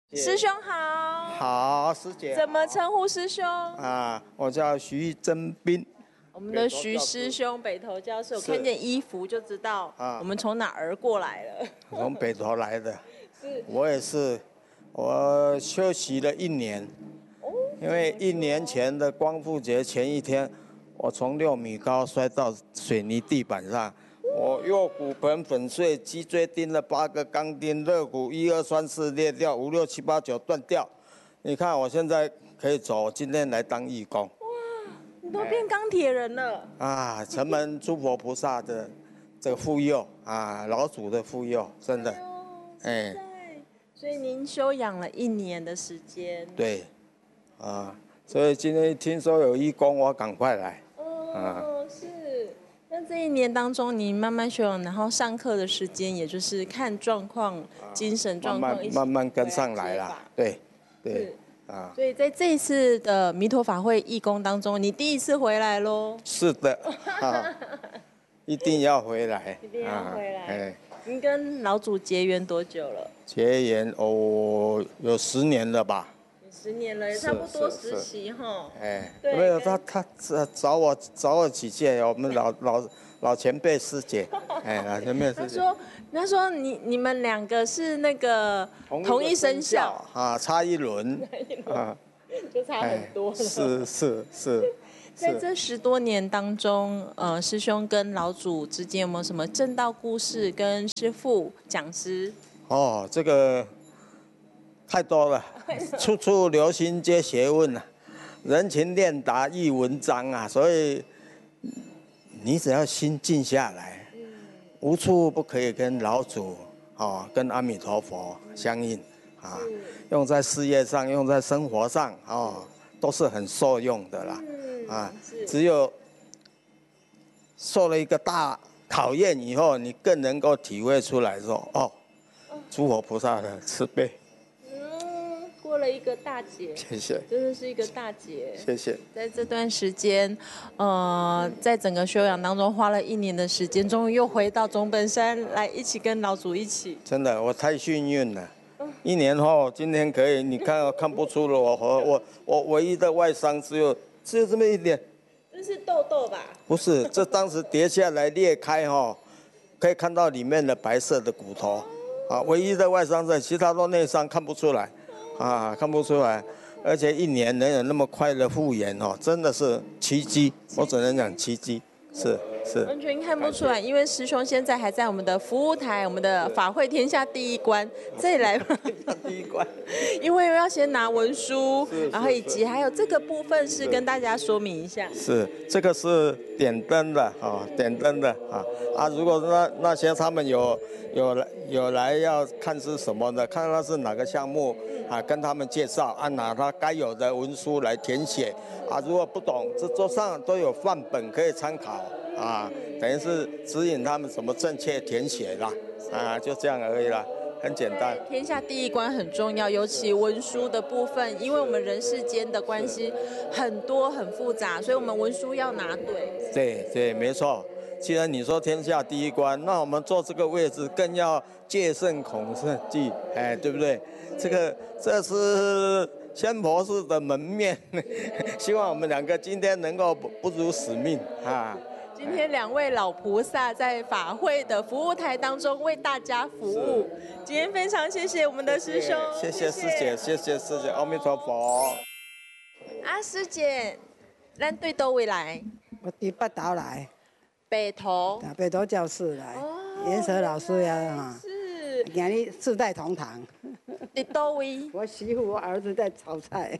师兄好。 好，师姐。 怎么称呼师兄？ 我叫徐真斌。 我们的徐师兄，北投教授，看见衣服就知道我们从哪儿过来了。 从北投来的。我也是，我休息了1年。因为1年前的光复节前一天，我从6米高摔到水泥地板上，我右骨盆粉碎，脊椎钉了8个钢钉，肋骨1、2、3、4裂掉，5、6、7、8、9断掉。你看我现在可以走，今天来当义工。 哇，你都变钢铁人了。 城门诸佛菩萨的这个护佑老祖的护佑，真的。 所以您休养了1年的时间。 对。所以今天听说有义工，我赶快来。 是。那这1年当中，你慢慢休养，然后上课的时间，也就是看状况、精神状况， 慢慢跟上来啦。对。 所以在这一次的弥陀法会义工当中，你第1次回来咯。 是的。一定要回来。 一定要回来。您跟老祖结缘多久了？ 结缘有10年了吧。 10年了，也差不多实习哈。 对。没有他找我几届，我们老前辈师姐。老前辈师姐。 他说你们2个是那个同一生肖差1轮。 就差很多了。 是。 在这10多年当中，师兄跟老祖之间有没有什么正道故事？跟师父、讲师？ 这个太多了，处处留心皆学问人情练达亦文章所以你只要心静下来，无处不可以跟老祖跟阿弥陀佛相应用在事业上，用在生活上都是很受用的啦。只有受了一个大考验以后，你更能够体会出来说诸佛菩萨的慈悲。 过了一个大劫。 谢谢。 真的是一个大劫。 谢谢。 在这段时间，在整个休养当中花了1年的时间，终于又回到总本山来一起跟老祖一起。 真的，我太幸运了。1年后，今天可以，你看不出了我唯一的外伤只有这么一点。 这是痘痘吧？不是，这当时跌下来裂开可以看到里面的白色的骨头唯一的外伤在，其他都内伤，看不出来看不出来。而且1年能有那么快的复原真的是奇迹，我只能讲奇迹。是。 完全看不出来，因为师兄现在还在我们的服务台，我们的法会天下第1关，这里来第1关， 因为要先拿文书，然后以及还有这个部分是跟大家说明一下。 是，这个是点灯的点灯的如果那些他们有来要看是什么的，看他是哪个项目跟他们介绍，拿他该有的文书来填写如果不懂，这桌上都有范本可以参考等于是指引他们怎么正确填写啦就这样而已啦，很简单。 天下第1关很重要，尤其文书的部分，因为我们人世间的关系很多很复杂，所以我们文书要拿对。 对，没错。既然你说天下第1关，那我们坐这个位置更要戒慎恐慎忌，对不对？这是仙佛寺的门面，希望我们2个今天能够不辱使命今天2位老菩萨在法会的服务台当中为大家服务。今天非常谢谢我们的师兄， 谢谢师姐，谢谢师姐，阿弥陀佛。 师姐，咱对倒位来？ 我从北投来。 北投教室来，颜舍老师呀是。 今日4代同堂。 在倒位？ 我媳妇、我儿子在炒菜。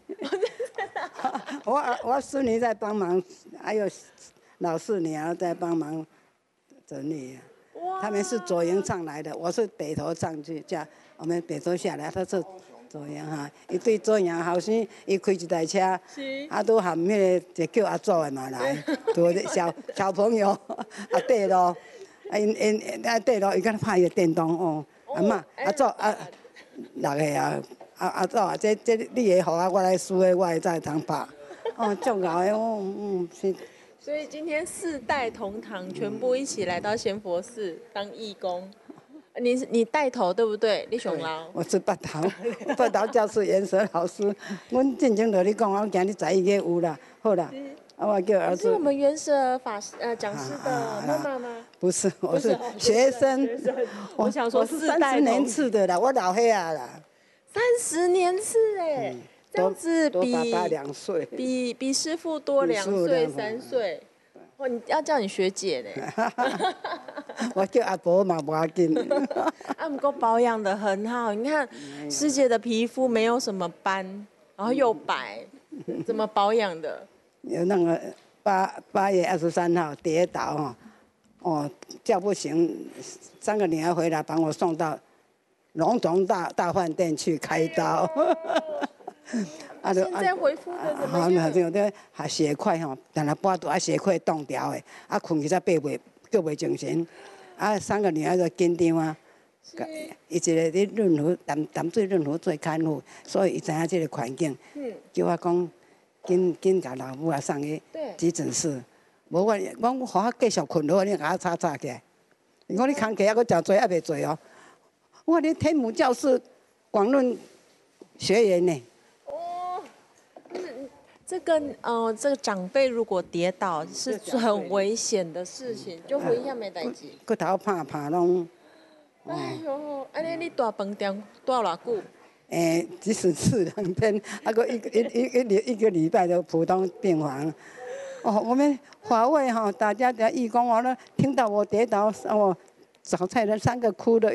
我孙女在帮忙，还有老4女儿在帮忙整理。他们是左营上来的，我是北投上去，叫我们北投下来，他是左营伊对左营后生，伊开一台车，都含迄个叫阿祖的嘛来，就小朋友缀咯，缀咯，伊敢拍伊个电动阿嬷阿祖6个阿祖这你会互我来输的，我会再通拍，足牛的是。 所以今天4代同堂，全部一起来到仙佛寺当义工。 你带头对不对？你上老。 我是北投教室颜色老师。阮进前就你讲，我今日十一月有啦，好啦。我叫儿子。 是我们原始讲师的妈妈吗？ 不是，我是学生。 我想说是30年次的啦，我老黑啊啦。 30年次哎，这样子比爸爸2岁， 比师傅多2岁3岁。哇，你要叫你学姐呢。 我叫阿伯嘛，不要紧。 不过保养得很好，你看师姐的皮肤没有什么斑，然后又白，怎么保养的？ 有那个8月23号跌倒叫不醒，3个女儿回来把我送到龙总大饭店去开刀。 现在恢复的怎么样？ 对，血块但系半途血块冻掉的，困起才叫袂精神。3个女儿就紧张啊，伊一个咧润湖淡水润湖做看护，所以伊知影这个环境，叫我讲。紧甲老母送去急诊室，无我互我继续困落，你甲我吵起来。你讲你工课还阁真多，还袂做哦。我话你天母教室广论学员呢。 这个长辈如果跌倒是很危险的事情，就回下没代志。 骨头拍拢。 哎呦，安尼你大饭店住偌久？ 即使是2天，个一个礼拜的普通病房。我们华卫大家的义工听到我跌倒，找菜的3个哭的。